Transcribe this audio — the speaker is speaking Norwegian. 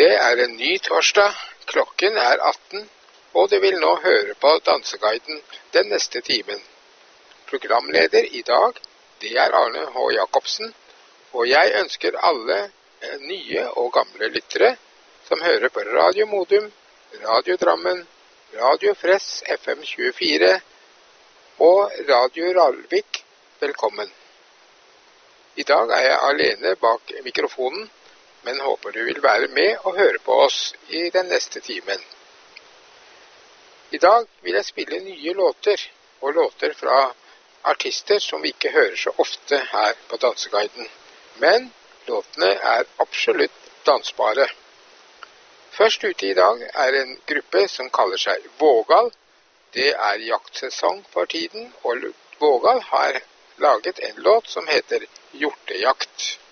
Det er en ny torsdag, klokken er 18, og du vil nå høre på Danseguiden den neste timen. Programleder i dag, det er Arne H. Jacobsen, og jeg ønsker alle nye og gamle lyttere som hører på Radio Modum, Radio Drammen, Radio Fress FM 24 og Radio Ralvik, velkommen. I dag er jeg alene bak mikrofonen, men håper du vil være med og høre på oss i den neste timen. I dag vil jeg spille nye låter, og låter fra artister som vi ikke hører så ofte her på Danseguiden. Men låtene er absolutt dansbare. Først ute i dag er en gruppe som kaller seg Vågal. Det er jaktsesong for tiden, og Vågal har laget en låt som heter Hjortejakt.